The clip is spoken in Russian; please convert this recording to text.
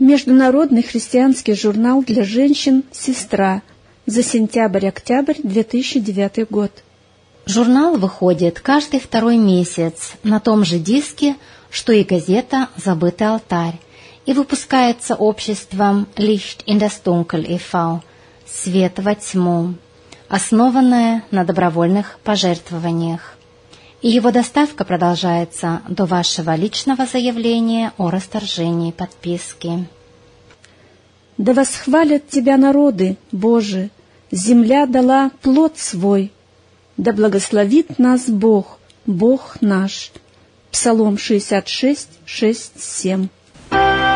Международный христианский журнал для женщин «Сестра» за сентябрь-октябрь 2009 год. Журнал выходит каждый второй месяц на том же диске, что и газета «Забытый алтарь», и выпускается обществом Licht in das Dunkel e.V. «Свет во тьму», основанное на добровольных пожертвованиях. И его доставка продолжается до вашего личного заявления о расторжении подписки. Да восхвалят Тебя народы, Боже, земля дала плод свой. Да благословит нас Бог, Бог наш. Псалом 66, 6, 7.